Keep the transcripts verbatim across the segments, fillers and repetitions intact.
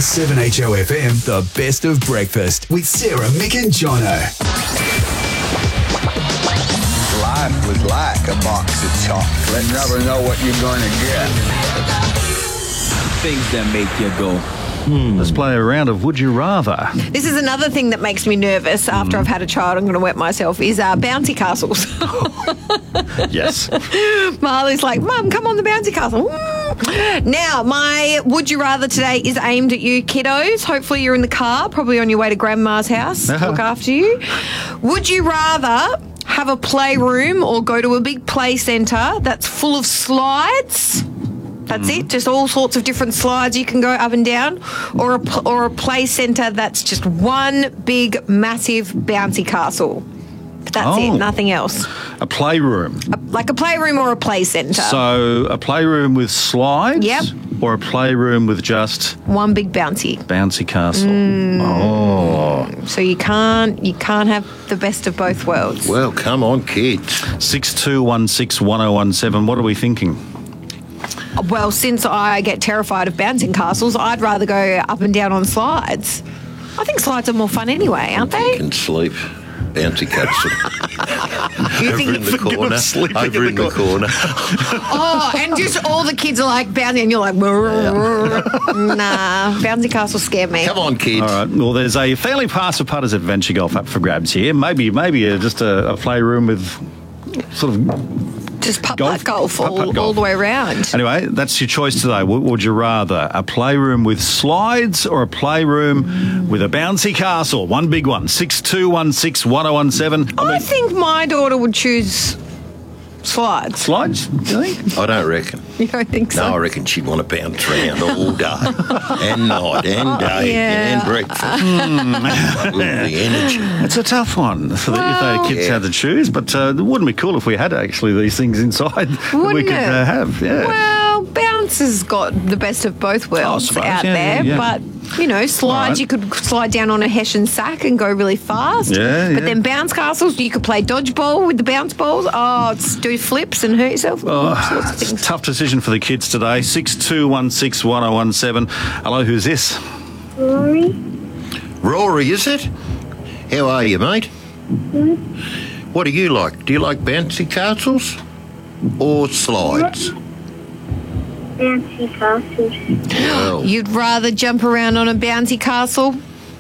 seven H O F M, the best of breakfast with Sarah, Mick and Jono. Life was like a box of chocolates. Never know what you're going to get. Things that make you go. Hmm. Let's play a round of Would You Rather. This is another thing that makes me nervous after mm. I've had a child. I'm going to wet myself. Is uh, bouncy castles. Yes. Marley's like, Mum, come on the bouncy castle. Now, my Would You Rather today is aimed at you kiddos. Hopefully you're in the car, probably on your way to Grandma's house to look after you. Would you rather have a playroom or go to a big play centre that's full of slides? That's mm. it, just all sorts of different slides you can go up and down, or a, or a play centre that's just one big, massive bouncy castle. That's oh. it, nothing else. A playroom. A, like a playroom or a play centre. So a playroom with slides? Yep. Or a playroom with just... one big bouncy. Bouncy castle. Mm. Oh. So you can't, you can't have the best of both worlds. Well, come on, kids. six two one six one oh one seven, what are we thinking? Well, since I get terrified of bouncing castles, I'd rather go up and down on slides. I think slides are more fun anyway, aren't they? You can sleep. Bouncy castle. You Over think in the corner. Over in the corner. Oh, and just all the kids are like bouncing and you're like, nah, bouncy castles scare me. Come on, kids. All right. Well, there's a Family Pass for Putters Adventure Golf up for grabs here. Maybe, maybe uh, just a, a playroom with sort of... Just putt golf, putt golf, putt, all, putt golf all the way around. Anyway, that's your choice today. What would you rather? A playroom with slides or a playroom mm. with a bouncy castle? One big one. six two one six one oh one seven. I, I mean, think my daughter would choose slides. Slides, do you think? I don't reckon. You don't think so? No, I reckon she'd want to bounce around all day and night and oh, day yeah. and breakfast. Mm. With the energy. It's a tough one for the, well, if the kids yeah. had to choose, but uh, it wouldn't be cool if we had actually these things inside that we could uh, have. Yeah. Well, bounce has got the best of both worlds suppose, out yeah, there, yeah, yeah. but you know, slides right. you could slide down on a Hessian sack and go really fast. Yeah, but yeah. then bounce castles, you could play dodgeball with the bounce balls. Oh, it's do flips and hurt yourself. Oh, it's a tough decision for the kids today. six two one six one oh one seven. Hello, who's this? Rory. Rory, is it? How are you, mate? Good. What do you like? Do you like bouncy castles or slides? Bouncy castles. Well, You'd rather jump around on a bouncy castle?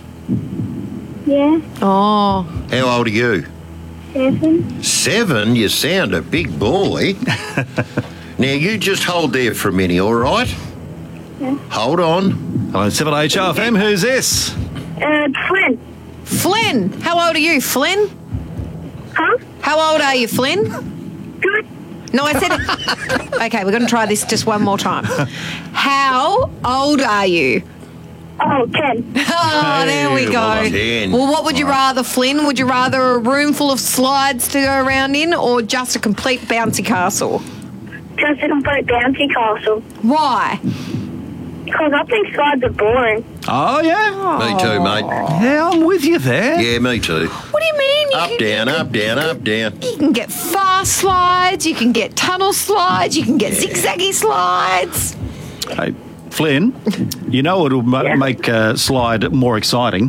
Yeah. Oh. how old are you? Seven. Seven? You sound a big boy. Now, you just hold there for a minute, all right? Yeah. Hold on. Hello, seven H O F M. Who's this? Uh, Flynn. Flynn. How old are you, Flynn? Huh? How old are you, Flynn? Good. No, I said it. Okay, we're going to try this just one more time. How old are you? Oh, ten. Oh, there we Hey, go. well, ten. Well, what would you rather, Flynn? Would you rather a room full of slides to go around in or just a complete bouncy castle? Just a complete bouncy castle. Why? Because I think slides are boring. Oh, yeah? Me too, mate. Yeah, I'm with you there. Yeah, me too. What do you mean? You Up, can, down, up, down, up, down. You can get fast slides, you can get tunnel slides, you can get zigzaggy slides. Hey, Flynn, you know it'll ma- Yeah. make a slide more exciting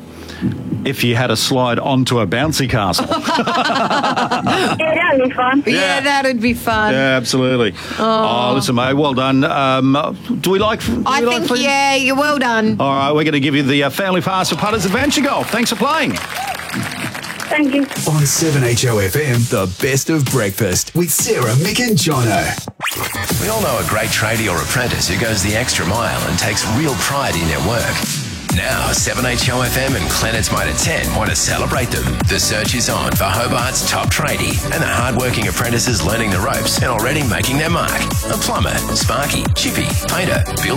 if you had a slide onto a bouncy castle. Yeah, that'd be fun. Yeah, that'd be fun. Yeah, absolutely. Oh, listen, mate, well done. Um, do we like... Do I we think, like Flynn? yeah, you're well done. All right, we're going to give you the uh, Family Pass for Putters Adventure Golf. Thanks for playing. Thank you. On seven H O F M, the best of breakfast with Sarah, Mick and Jono. We all know a great tradie or apprentice who goes the extra mile and takes real pride in their work. Now, seven H O F M and Planet's Motor ten want to celebrate them. The search is on for Hobart's top tradie and the hard-working apprentices learning the ropes and already making their mark. A plumber, sparky, chippy, painter, builder,